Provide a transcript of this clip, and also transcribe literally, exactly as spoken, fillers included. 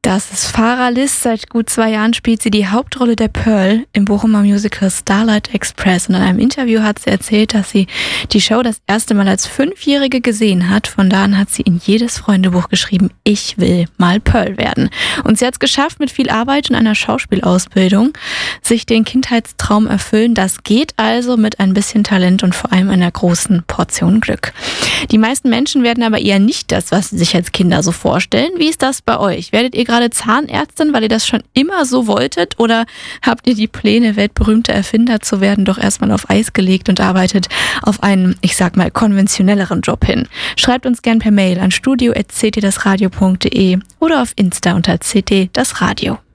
Das ist Farah Liss. Seit gut zwei Jahren spielt sie die Hauptrolle der Pearl im Bochumer Musical Starlight Express. Und in einem Interview hat sie erzählt, dass sie die Show das erste Mal als Fünfjährige gesehen hat. Von da an hat sie in jedes Freundebuch geschrieben, ich will mal Pearl werden. Und sie hat es geschafft, mit viel Arbeit und einer Schauspielausbildung sich den Kindheitstraum erfüllen. Das geht also mit ein bisschen Talent und vor allem einer großen Portion Glück. Die meisten Menschen werden aber eher nicht das, was sie sich als Kinder so vorstellen. Wie ist das bei euch? Werdet ihr gerade Zahnärztin, weil ihr das schon immer so wolltet? Oder habt ihr die Pläne, weltberühmter Erfinder zu werden, doch erstmal auf Eis gelegt und arbeitet auf einen, ich sag mal, konventionelleren Job hin? Schreibt uns gern per Mail an studio at c t das radio punkt de oder auf Insta unter c t das radio.